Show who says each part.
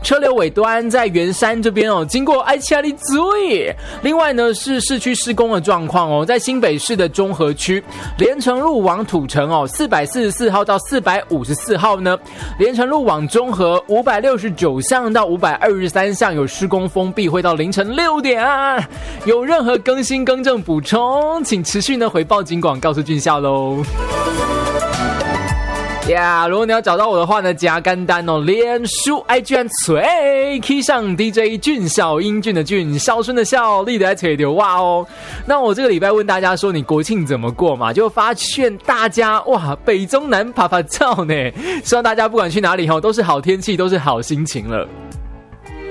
Speaker 1: 车流尾端在圆山这边哦，经过爱恰利嘴。另外呢是市区施工的状况哦，在新北市的中和区连城路往土城哦，444号到454号呢，连城路往中和569巷到523巷有施工封闭，会到凌晨6点啊。有任何更新更正补充，请持续呢回报警广告诉俊孝喽。如果你要找到我的话呢，加干单哦，脸书 IG 和嘴 key 上 DJ 俊孝，英俊的俊，孝顺的孝，立得在嘴流哇哦。那我这个礼拜问大家说你国庆怎么过嘛，就发现大家哇北中南啪啪照呢，希望大家不管去哪里都是好天气，都是好心情了。